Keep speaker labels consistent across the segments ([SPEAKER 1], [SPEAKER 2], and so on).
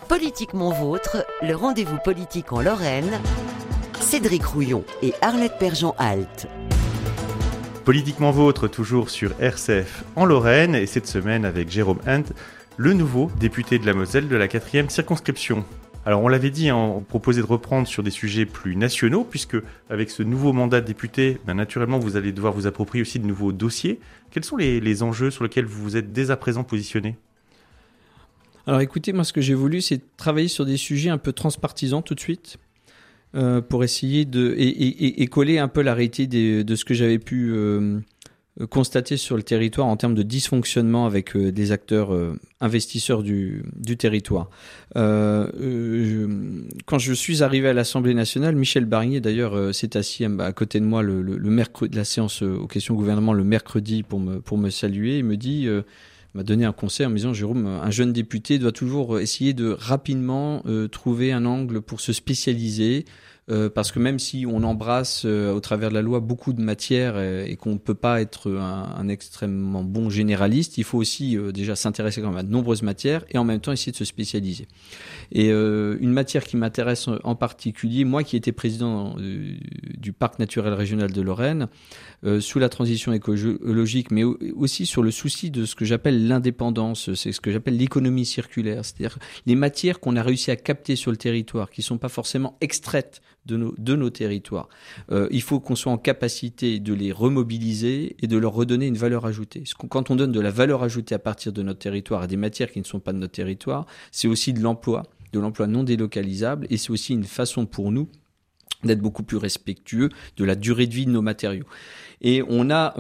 [SPEAKER 1] Politiquement vôtre, le rendez-vous politique en Lorraine, Cédric Rouillon et Arlette Bergeon-Alt.
[SPEAKER 2] Politiquement vôtre, toujours sur RCF en Lorraine, et cette semaine avec Jérôme Hunt, le nouveau député de la Moselle de la 4e circonscription. Alors on l'avait dit, on proposait de reprendre sur des sujets plus nationaux, puisque avec ce nouveau mandat de député, naturellement vous allez devoir vous approprier aussi de nouveaux dossiers. Quels sont les enjeux sur lesquels vous vous êtes dès à présent positionné ?
[SPEAKER 3] Alors écoutez, moi ce que j'ai voulu, c'est travailler sur des sujets un peu transpartisans tout de suite, pour essayer de coller un peu la réalité de ce que j'avais pu constater sur le territoire en termes de dysfonctionnement avec des acteurs investisseurs du territoire. Quand je suis arrivé à l'Assemblée nationale, Michel Barnier d'ailleurs s'est assis à côté de moi le mercredi de la séance aux questions gouvernement le mercredi pour me saluer. Il me dit m'a donné un conseil en me disant: Jérôme, un jeune député doit toujours essayer de rapidement trouver un angle pour se spécialiser, parce que même si on embrasse au travers de la loi beaucoup de matières et qu'on ne peut pas être un extrêmement bon généraliste, il faut aussi déjà s'intéresser quand même à de nombreuses matières et en même temps essayer de se spécialiser. Et une matière qui m'intéresse en particulier, moi qui étais président du parc naturel régional de Lorraine, sous la transition écologique, mais aussi sur le souci de ce que j'appelle l'indépendance, c'est ce que j'appelle l'économie circulaire, c'est-à-dire les matières qu'on a réussi à capter sur le territoire, qui ne sont pas forcément extraites de nos territoires. Il faut qu'on soit en capacité de les remobiliser et de leur redonner une valeur ajoutée. Quand on donne de la valeur ajoutée à partir de notre territoire à des matières qui ne sont pas de notre territoire, c'est aussi de l'emploi non délocalisable, et c'est aussi une façon pour nous d'être beaucoup plus respectueux de la durée de vie de nos matériaux. Et on a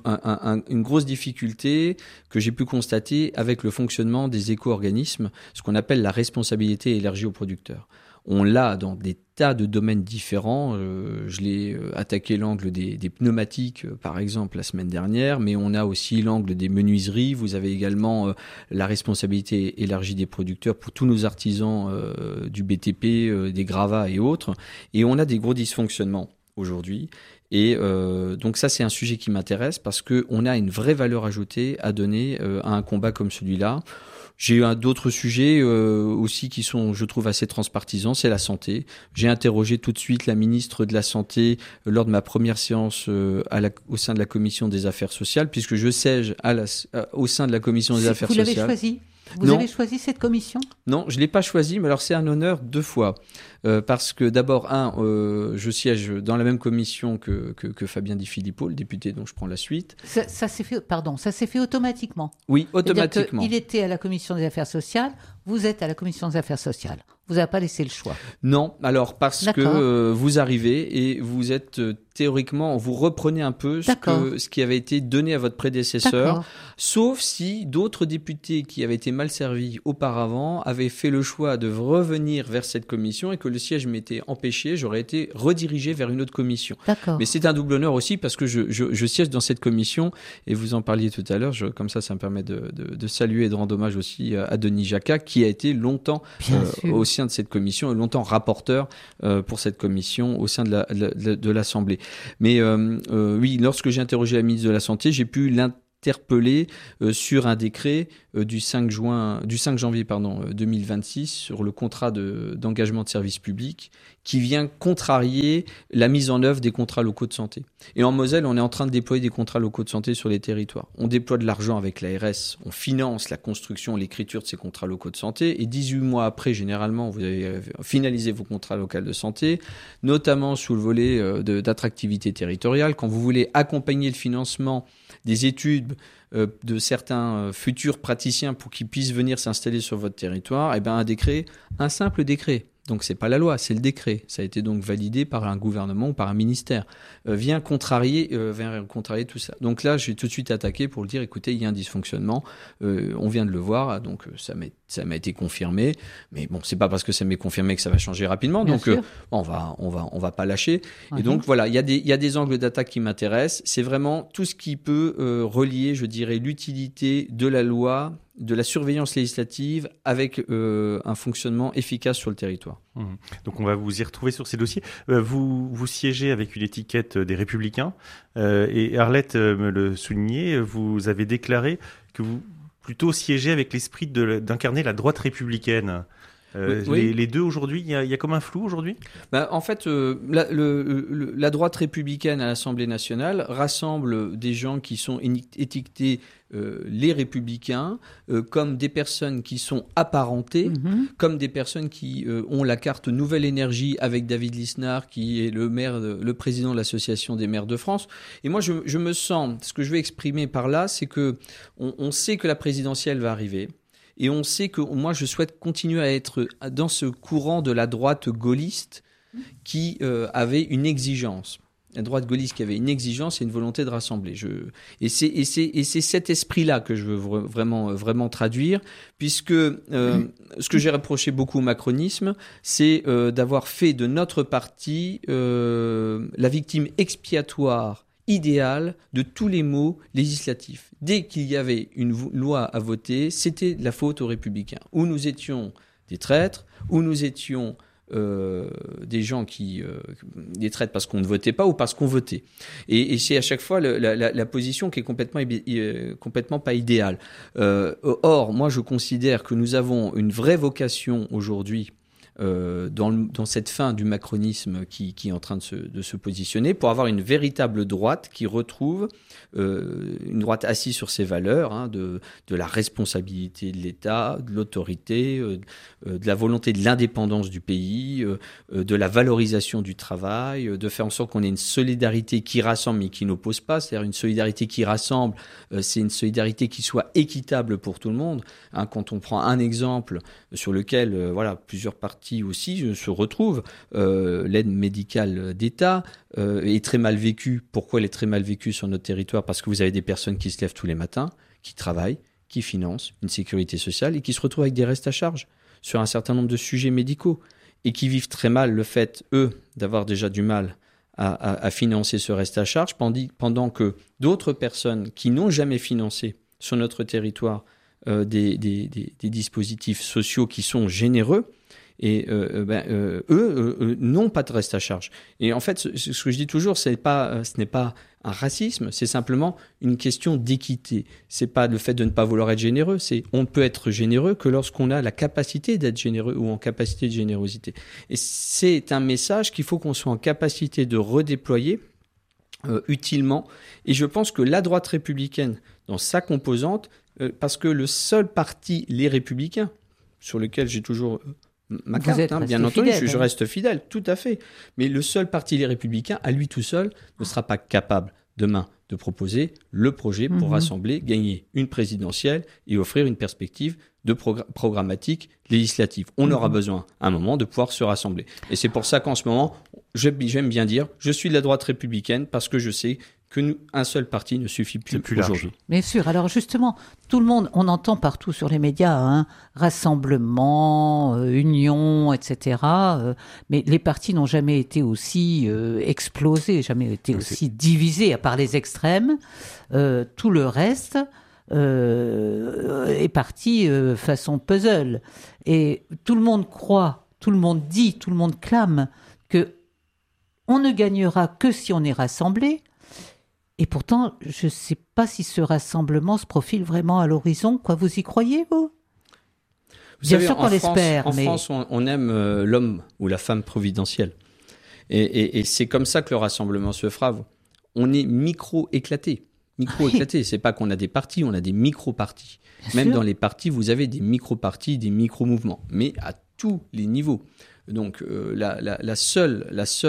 [SPEAKER 3] une grosse difficulté que j'ai pu constater avec le fonctionnement des éco-organismes, ce qu'on appelle la responsabilité élargie aux producteurs. On l'a dans des tas de domaines différents. Je l'ai attaqué l'angle des pneumatiques, par exemple, la semaine dernière, mais on a aussi l'angle des menuiseries. Vous avez également la responsabilité élargie des producteurs pour tous nos artisans du BTP, des gravats et autres. Et on a des gros dysfonctionnements aujourd'hui. Et donc ça, c'est un sujet qui m'intéresse parce qu'on a une vraie valeur ajoutée à donner à un combat comme celui-là. J'ai eu d'autres sujets aussi qui sont, je trouve, assez transpartisans, c'est la santé. J'ai interrogé tout de suite la ministre de la Santé lors de ma première séance au sein de la Commission des Affaires sociales, puisque je siège au sein de la Commission des Affaires sociales.
[SPEAKER 4] Vous l'avez choisi ? Vous
[SPEAKER 3] Non.
[SPEAKER 4] avez choisi cette commission ?
[SPEAKER 3] Non, je ne l'ai pas choisi, mais alors c'est un honneur 2 fois. Parce que d'abord, je siège dans la même commission que Fabien Di Filippo, le député dont je prends la suite.
[SPEAKER 4] Ça s'est fait automatiquement.
[SPEAKER 3] Oui, automatiquement.
[SPEAKER 4] Il était à la commission des affaires sociales, vous êtes à la commission des affaires sociales. Vous n'avez pas laissé le choix.
[SPEAKER 3] Non, alors parce que vous arrivez et vous êtes théoriquement, vous reprenez un peu ce qui avait été donné à votre prédécesseur, sauf si d'autres députés qui avaient été mal servis auparavant avaient fait le choix de revenir vers cette commission et que le siège m'était empêché, j'aurais été redirigé vers une autre commission.
[SPEAKER 4] D'accord.
[SPEAKER 3] Mais c'est un double honneur aussi parce que je siège dans cette commission et vous en parliez tout à l'heure, comme ça me permet de saluer et de rendre hommage aussi à Denis Jacquat qui a été longtemps au sein de cette commission et longtemps rapporteur pour cette commission au sein de l'Assemblée. Mais oui, lorsque j'ai interrogé la ministre de la Santé, j'ai pu l'interpeller sur un décret du 5 janvier 2026 sur le contrat d'engagement de service public qui vient contrarier la mise en œuvre des contrats locaux de santé. Et en Moselle, on est en train de déployer des contrats locaux de santé sur les territoires. On déploie de l'argent avec l'ARS, on finance la construction, l'écriture de ces contrats locaux de santé et 18 mois après, généralement, vous avez finalisé vos contrats locaux de santé, notamment sous le volet d'attractivité territoriale. Quand vous voulez accompagner le financement des études de certains futurs praticiens pour qu'ils puissent venir s'installer sur votre territoire, un simple décret. Donc c'est pas la loi, c'est le décret. Ça a été donc validé par un gouvernement ou par un ministère. Vient contrarier tout ça. Donc là, j'ai tout de suite attaqué pour le dire, écoutez, il y a un dysfonctionnement. On vient de le voir, donc ça m'a été confirmé. Mais bon, c'est pas parce que ça m'est confirmé que ça va changer rapidement.
[SPEAKER 4] Bien
[SPEAKER 3] donc
[SPEAKER 4] sûr.
[SPEAKER 3] on va pas lâcher. Et donc voilà, il y a des angles d'attaque qui m'intéressent. C'est vraiment tout ce qui peut relier, je dirais, l'utilité de la loi, de la surveillance législative avec un fonctionnement efficace sur le territoire.
[SPEAKER 2] Donc on va vous y retrouver sur ces dossiers. Vous siégez avec une étiquette des Républicains et Arlette me le soulignait, vous avez déclaré que vous plutôt siégez avec l'esprit d'incarner la droite républicaine.
[SPEAKER 3] Oui.
[SPEAKER 2] Les deux aujourd'hui, il y a comme un flou aujourd'hui.
[SPEAKER 3] En fait, la droite républicaine à l'Assemblée nationale rassemble des gens qui sont étiquetés les républicains comme des personnes qui sont apparentées, comme des personnes qui ont la carte Nouvelle Énergie avec David Lisnard, qui est le président de l'Association des maires de France. Et moi, je me sens, ce que je vais exprimer par là, c'est que on sait que la présidentielle va arriver. Et on sait que moi, je souhaite continuer à être dans ce courant de la droite gaulliste qui avait une exigence. La droite gaulliste qui avait une exigence et une volonté de rassembler. Et c'est cet esprit-là que je veux vraiment traduire, puisque ce que j'ai reproché beaucoup au macronisme, c'est d'avoir fait de notre parti la victime expiatoire idéale de tous les maux législatifs. Dès qu'il y avait une loi à voter, c'était la faute aux Républicains. Ou nous étions des traîtres, ou nous étions des gens des traîtres parce qu'on ne votait pas ou parce qu'on votait. Et c'est à chaque fois la position qui est complètement pas idéale. Or, moi, je considère que nous avons une vraie vocation aujourd'hui dans cette fin du macronisme qui est en train de se positionner pour avoir une véritable droite qui retrouve une droite assise sur ses valeurs, de la responsabilité de l'État, de l'autorité, de la volonté de l'indépendance du pays, de la valorisation du travail, de faire en sorte qu'on ait une solidarité qui rassemble mais qui n'oppose pas, c'est-à-dire une solidarité qui rassemble, c'est une solidarité qui soit équitable pour tout le monde. Quand on prend un exemple sur lequel plusieurs partis aussi se retrouvent, l'aide médicale d'État est très mal vécue. Pourquoi elle est très mal vécue sur notre territoire ? Parce que vous avez des personnes qui se lèvent tous les matins, qui travaillent, qui financent une sécurité sociale et qui se retrouvent avec des restes à charge sur un certain nombre de sujets médicaux et qui vivent très mal le fait, eux, d'avoir déjà du mal à financer ce reste à charge pendant que d'autres personnes qui n'ont jamais financé sur notre territoire des dispositifs sociaux qui sont généreux, et eux n'ont pas de reste à charge. Et en fait, ce que je dis toujours, ce n'est pas un racisme, c'est simplement une question d'équité. C'est pas le fait de ne pas vouloir être généreux, c'est on ne peut être généreux que lorsqu'on a la capacité d'être généreux ou en capacité de générosité. Et c'est un message qu'il faut qu'on soit en capacité de redéployer utilement. Et je pense que la droite républicaine, dans sa composante, parce que le seul parti, les Républicains, sur lequel j'ai toujours ma carte, bien entendu, je reste fidèle, tout à fait. Mais le seul parti, les Républicains, à lui tout seul, ne sera pas capable demain de proposer le projet pour rassembler, gagner une présidentielle et offrir une perspective de programmatique législative. On aura besoin, à un moment, de pouvoir se rassembler. Et c'est pour ça qu'en ce moment, j'aime bien dire, je suis de la droite républicaine parce que je sais qu'un seul parti ne suffit plus aujourd'hui.
[SPEAKER 4] Bien sûr. Alors justement, tout le monde, on entend partout sur les médias, rassemblement, union, etc. Mais les partis n'ont jamais été aussi explosés, jamais été aussi divisés, à part les extrêmes. Tout le reste est parti façon puzzle. Et tout le monde croit, tout le monde dit, tout le monde clame que on ne gagnera que si on est rassemblés. Et pourtant, je ne sais pas si ce rassemblement se profile vraiment à l'horizon. Quoi, vous y croyez, vous ? Bien sûr qu'on l'espère.
[SPEAKER 3] En France, on aime l'homme ou la femme providentielle. Et c'est comme ça que le rassemblement se fera. On est micro-éclaté. Micro-éclaté, c'est pas qu'on a des partis, on a des micro-partis. Même dans les partis, vous avez des micro-partis, des micro-mouvements, mais à tous les niveaux. Donc le seul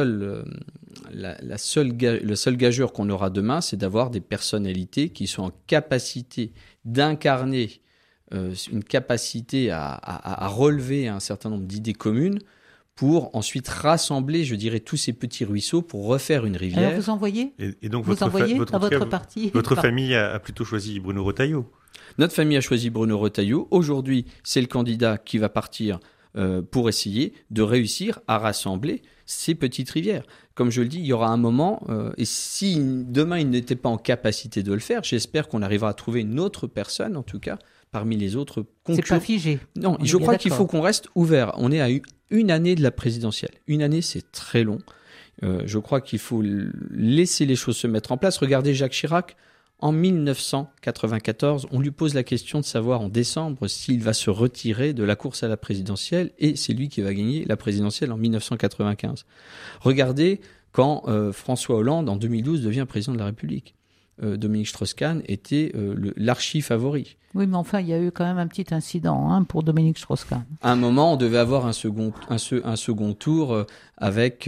[SPEAKER 3] gageur qu'on aura demain, c'est d'avoir des personnalités qui sont en capacité d'incarner une capacité à relever un certain nombre d'idées communes pour ensuite rassembler, je dirais, tous ces petits ruisseaux pour refaire une rivière.
[SPEAKER 4] Alors vous envoyez
[SPEAKER 2] et donc
[SPEAKER 4] votre parti.
[SPEAKER 2] Votre famille a plutôt choisi Bruno Retailleau.
[SPEAKER 3] Notre famille a choisi Bruno Retailleau. Aujourd'hui, c'est le candidat qui va partir pour essayer de réussir à rassembler ces petites rivières. Comme je le dis, il y aura un moment, et si demain il n'était pas en capacité de le faire, j'espère qu'on arrivera à trouver une autre personne, en tout cas, parmi les autres concurrents.
[SPEAKER 4] C'est pas figé.
[SPEAKER 3] Non, je crois qu'il faut qu'on reste ouvert. On est à une année de la présidentielle. Une année, c'est très long. Je crois qu'il faut laisser les choses se mettre en place. Regardez Jacques Chirac. En 1994, on lui pose la question de savoir en décembre s'il va se retirer de la course à la présidentielle et c'est lui qui va gagner la présidentielle en 1995. Regardez quand François Hollande, en 2012, devient président de la République. Dominique Strauss-Kahn était l'archi-favori.
[SPEAKER 4] Oui, mais enfin, il y a eu quand même un petit incident pour Dominique Strauss-Kahn.
[SPEAKER 3] À un moment, on devait avoir un second tour avec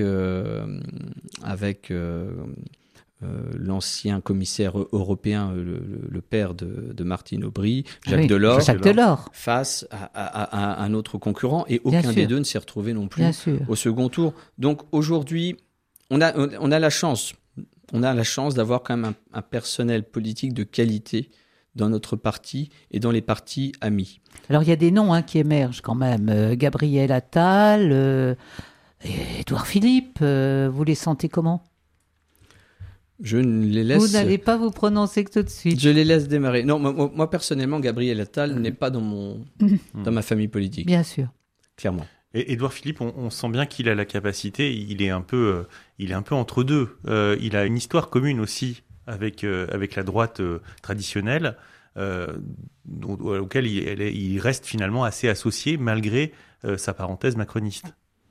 [SPEAKER 3] l'ancien commissaire européen, le père de Martine Aubry, Jacques Delors, face à un autre concurrent, et aucun des deux ne s'est retrouvé non plus au second tour. Donc aujourd'hui, on a la chance d'avoir quand même un personnel politique de qualité dans notre parti et dans les partis amis.
[SPEAKER 4] Alors il y a des noms qui émergent quand même. Gabriel Attal, Édouard Philippe, vous les sentez comment ?
[SPEAKER 3] Je ne les laisse...
[SPEAKER 4] Vous n'allez pas vous prononcer que tout de suite.
[SPEAKER 3] Je les laisse démarrer. Non, moi personnellement, Gabriel Attal n'est pas dans ma famille politique.
[SPEAKER 4] Bien sûr.
[SPEAKER 3] Clairement.
[SPEAKER 2] Et Édouard Philippe, on sent bien qu'il a la capacité, il est un peu entre deux. Il a une histoire commune aussi avec la droite traditionnelle, auquel il reste finalement assez associé malgré sa parenthèse macroniste.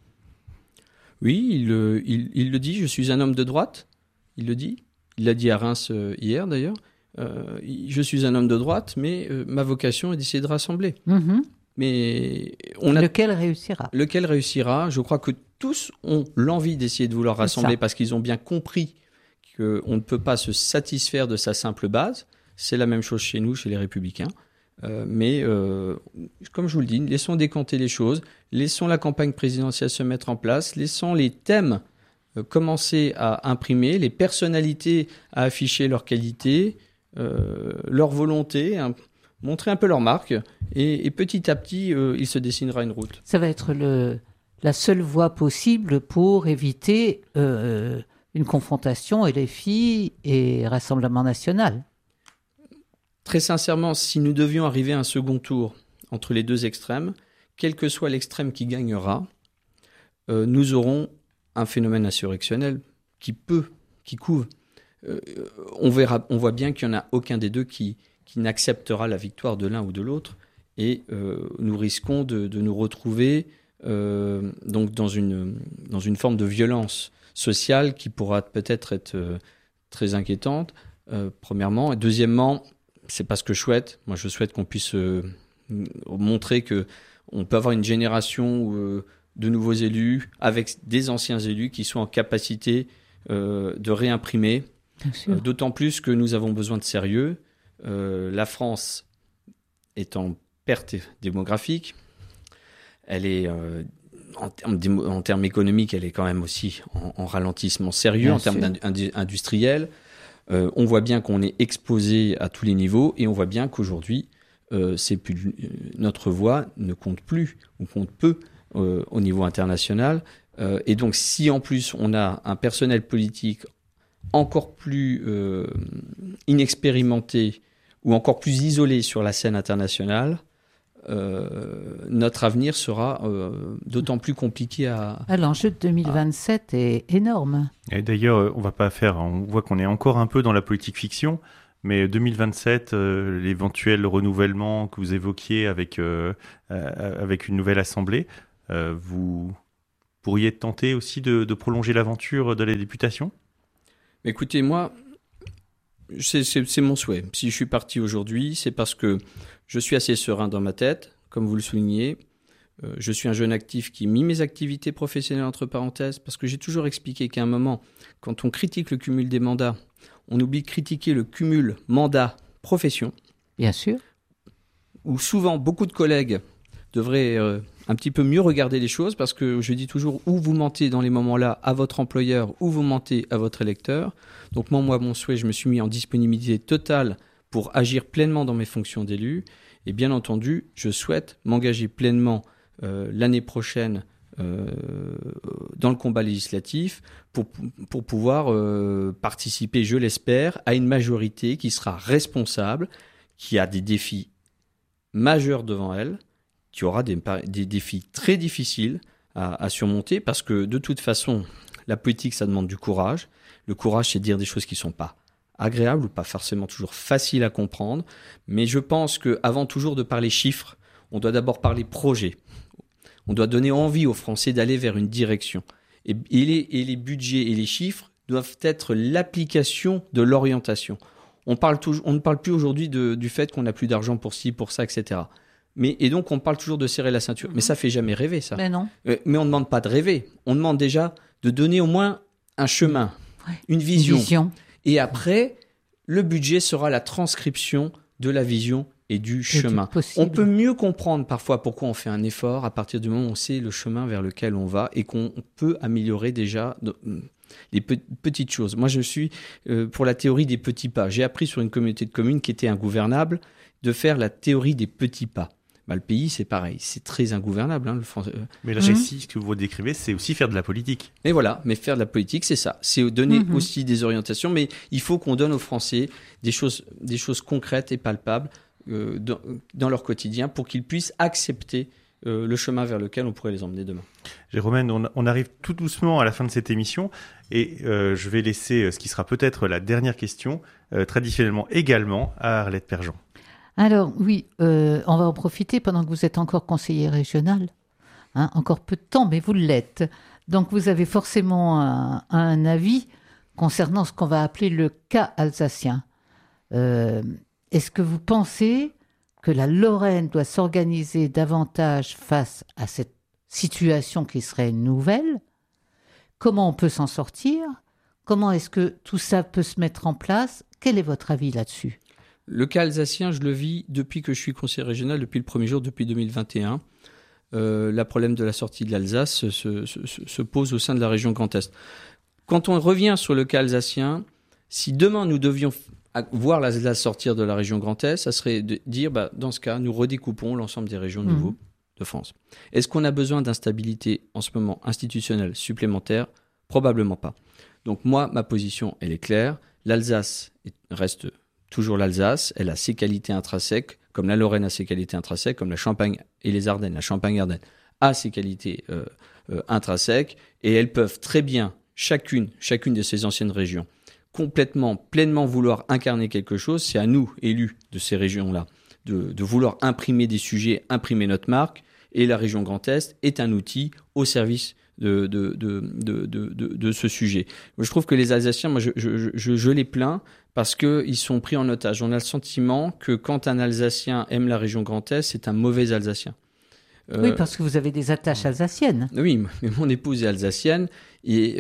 [SPEAKER 3] Oui, il le dit, je suis un homme de droite. Il le dit. Il l'a dit à Reims hier, d'ailleurs. Je suis un homme de droite, mais ma vocation est d'essayer de rassembler.
[SPEAKER 4] Mm-hmm.
[SPEAKER 3] Mais
[SPEAKER 4] lequel réussira ?
[SPEAKER 3] Lequel réussira ? Je crois que tous ont l'envie d'essayer de vouloir rassembler parce qu'ils ont bien compris qu'on ne peut pas se satisfaire de sa simple base. C'est la même chose chez nous, chez les Républicains. Mais comme je vous le dis, laissons décanter les choses, laissons la campagne présidentielle se mettre en place, laissons les thèmes commencer à imprimer, les personnalités à afficher leur qualité, leur volonté, montrer un peu leur marque, et petit à petit, il se dessinera une route.
[SPEAKER 4] Ça va être la seule voie possible pour éviter une confrontation LFI et Rassemblement National.
[SPEAKER 3] Très sincèrement, si nous devions arriver à un second tour entre les deux extrêmes, quel que soit l'extrême qui gagnera, nous aurons un phénomène insurrectionnel qui couve. On voit bien qu'il n'y en a aucun des deux qui n'acceptera la victoire de l'un ou de l'autre, et nous risquons de nous retrouver donc dans une forme de violence sociale qui pourra peut-être être très inquiétante, premièrement. Et deuxièmement, c'est pas ce que je souhaite. Moi, je souhaite qu'on puisse montrer qu'on peut avoir une génération de nouveaux élus avec des anciens élus qui sont en capacité de réimprimer. D'autant plus que nous avons besoin de sérieux. La France est en perte démographique. Elle est, en termes économiques, elle est quand même aussi en ralentissement sérieux, en termes industriels. On voit bien qu'on est exposé à tous les niveaux et on voit bien qu'aujourd'hui, notre voix ne compte plus ou compte peu au niveau international. Et donc, si en plus on a un personnel politique encore plus inexpérimenté ou encore plus isolé sur la scène internationale, notre avenir sera d'autant plus compliqué à...
[SPEAKER 4] L'enjeu de 2027 est énorme.
[SPEAKER 2] Et d'ailleurs, on voit qu'on est encore un peu dans la politique fiction, mais 2027, l'éventuel renouvellement que vous évoquiez avec une nouvelle assemblée, vous pourriez tenter aussi de prolonger l'aventure de la députation ?
[SPEAKER 3] Écoutez, moi, c'est mon souhait. Si je suis parti aujourd'hui, c'est parce que je suis assez serein dans ma tête, comme vous le soulignez. Je suis un jeune actif qui mis mes activités professionnelles entre parenthèses, parce que j'ai toujours expliqué qu'à un moment, quand on critique le cumul des mandats, on oublie de critiquer le cumul mandat-profession.
[SPEAKER 4] Bien sûr.
[SPEAKER 3] Où souvent, beaucoup de collègues devraient un petit peu mieux regarder les choses, parce que je dis toujours, ou vous mentez dans les moments-là à votre employeur, ou vous mentez à votre électeur. Donc moi, mon souhait, je me suis mis en disponibilité totale pour agir pleinement dans mes fonctions d'élu. Et bien entendu, je souhaite m'engager pleinement l'année prochaine dans le combat législatif pour pouvoir participer, je l'espère, à une majorité qui sera responsable, qui a des défis majeurs devant elle, qui aura des défis très difficiles à surmonter, parce que de toute façon, la politique, ça demande du courage. Le courage, c'est de dire des choses qui ne sont pas agréable ou pas forcément toujours facile à comprendre. Mais je pense qu'avant toujours de parler chiffres, on doit d'abord parler projet. On doit donner envie aux Français d'aller vers une direction. Et les budgets et les chiffres doivent être l'application de l'orientation. On ne parle plus aujourd'hui du fait qu'on n'a plus d'argent pour ci, pour ça, etc. Et donc, on parle toujours de serrer la ceinture. Mais ça ne fait jamais rêver, ça.
[SPEAKER 4] Mais non.
[SPEAKER 3] Mais on ne demande pas de rêver. On demande déjà de donner au moins un chemin, une vision. Et après, le budget sera la transcription de la vision et du chemin. On peut mieux comprendre parfois pourquoi on fait un effort à partir du moment où on sait le chemin vers lequel on va et qu'on peut améliorer déjà les petites choses. Moi, je suis pour la théorie des petits pas. J'ai appris sur une communauté de communes qui était ingouvernable de faire la théorie des petits pas. Le pays, c'est pareil, c'est très ingouvernable.
[SPEAKER 2] Mais là, ici, ce que vous décrivez, c'est aussi faire de la politique.
[SPEAKER 3] Mais voilà, faire de la politique, c'est ça. C'est donner aussi des orientations, mais il faut qu'on donne aux Français des choses concrètes et palpables dans leur quotidien pour qu'ils puissent accepter le chemin vers lequel on pourrait les emmener demain.
[SPEAKER 2] Jérôme, on arrive tout doucement à la fin de cette émission et je vais laisser ce qui sera peut-être la dernière question, traditionnellement également, à Arlette Perjean.
[SPEAKER 4] Alors oui, on va en profiter pendant que vous êtes encore conseiller régional. Encore peu de temps, mais vous l'êtes. Donc vous avez forcément un avis concernant ce qu'on va appeler le cas alsacien. Est-ce que vous pensez que la Lorraine doit s'organiser davantage face à cette situation qui serait nouvelle? Comment on peut s'en sortir? Comment est-ce que tout ça peut se mettre en place? Quel est votre avis là-dessus?
[SPEAKER 3] Le cas alsacien, je le vis depuis que je suis conseiller régional, depuis le premier jour, depuis 2021. Le problème de la sortie de l'Alsace se pose au sein de la région Grand Est. Quand on revient sur le cas alsacien, si demain nous devions voir l'Alsace sortir de la région Grand Est, ça serait de dire, dans ce cas, nous redécoupons l'ensemble des régions nouveaux de France. Est-ce qu'on a besoin d'instabilité en ce moment institutionnelle supplémentaire? Probablement pas. Donc moi, ma position, elle est claire. L'Alsace reste toujours l'Alsace. Elle a ses qualités intrinsèques, comme la Lorraine a ses qualités intrinsèques, comme la Champagne et les Ardennes. La Champagne-Ardenne a ses qualités intrinsèques et elles peuvent très bien, chacune de ces anciennes régions, pleinement vouloir incarner quelque chose. C'est à nous, élus de ces régions-là, de vouloir imprimer des sujets, imprimer notre marque. Et la région Grand Est est un outil au service de ce sujet. Je trouve que les Alsaciens, moi, je les plains parce qu'ils sont pris en otage. On a le sentiment que quand un Alsacien aime la région Grand Est, c'est un mauvais Alsacien.
[SPEAKER 4] Oui, parce que vous avez des attaches alsaciennes.
[SPEAKER 3] Oui, mais mon épouse est alsacienne et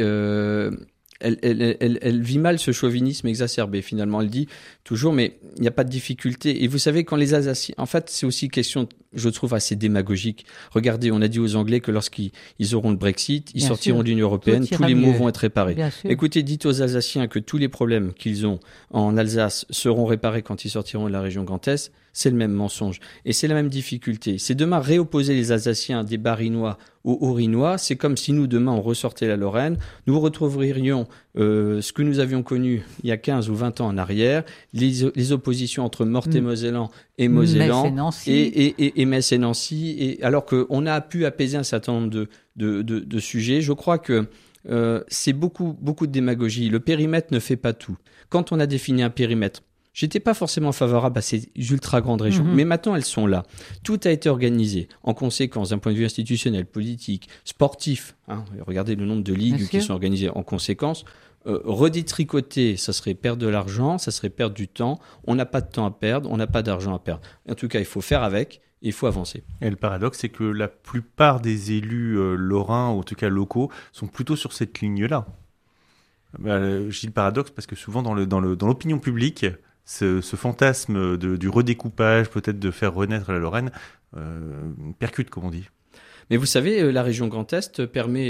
[SPEAKER 3] elle vit mal ce chauvinisme exacerbé. Finalement, elle dit toujours, mais il n'y a pas de difficulté. Et vous savez, quand les Alsaciens... En fait, c'est aussi une question, je trouve, assez démagogique. Regardez, on a dit aux Anglais que lorsqu'ils auront le Brexit, ils sortiront de l'Union européenne, tous les maux vont être réparés. Écoutez, dites aux Alsaciens que tous les problèmes qu'ils ont en Alsace seront réparés quand ils sortiront de la région Grand Est. C'est le même mensonge. Et c'est la même difficulté. C'est demain réopposer les Alsaciens des Bas-Rhinois aux Haut-Rhinois. C'est comme si nous, demain, on ressortait la Lorraine. Nous retrouverions ce que nous avions connu il y a 15 ou 20 ans en arrière, les oppositions entre Meurthe-et-Mosellan et Mosellan et Metz et Nancy. Et alors qu'on a pu apaiser un certain nombre de sujets, je crois que c'est beaucoup de démagogie. Le périmètre ne fait pas tout. Quand on a défini un périmètre, j'étais pas forcément favorable à ces ultra grandes régions, mais maintenant elles sont là. Tout a été organisé en conséquence d'un point de vue institutionnel, politique, sportif. Regardez le nombre de ligues qui sont organisées en conséquence. Redétricoter, ça serait perdre de l'argent, ça serait perdre du temps. On n'a pas de temps à perdre, on n'a pas d'argent à perdre. En tout cas, il faut faire avec. Il faut avancer.
[SPEAKER 2] Et le paradoxe, c'est que la plupart des élus lorrains, ou en tout cas locaux, sont plutôt sur cette ligne-là. Je dis le paradoxe parce que souvent dans l'opinion publique, ce fantasme du redécoupage, peut-être de faire renaître la Lorraine, percute, comme on dit.
[SPEAKER 3] Mais vous savez, la région Grand Est a permis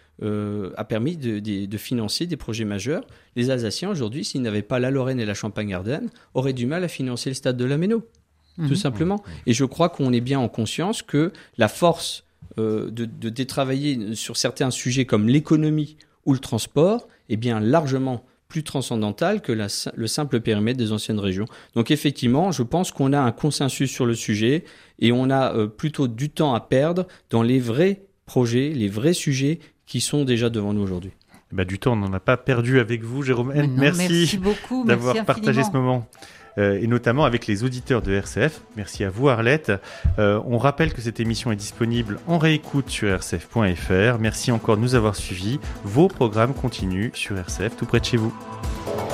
[SPEAKER 3] de financer des projets majeurs. Les Alsaciens, aujourd'hui, s'ils n'avaient pas la Lorraine et la Champagne-Ardenne, auraient du mal à financer le stade de la Méno, tout simplement. Et je crois qu'on est bien en conscience que la force de détravailler sur certains sujets comme l'économie ou le transport est bien largement plus transcendantale que le simple périmètre des anciennes régions. Donc effectivement, je pense qu'on a un consensus sur le sujet et on a plutôt du temps à perdre dans les vrais projets, les vrais sujets qui sont déjà devant nous aujourd'hui.
[SPEAKER 2] Du temps, on n'en a pas perdu avec vous, Jérôme Hent.
[SPEAKER 4] Merci beaucoup,
[SPEAKER 2] d'avoir
[SPEAKER 4] merci
[SPEAKER 2] partagé
[SPEAKER 4] infiniment.
[SPEAKER 2] ce moment. Et notamment avec les auditeurs de RCF. Merci à vous, Arlette. On rappelle que cette émission est disponible en réécoute sur rcf.fr. Merci encore de nous avoir suivis. Vos programmes continuent sur RCF, tout près de chez vous.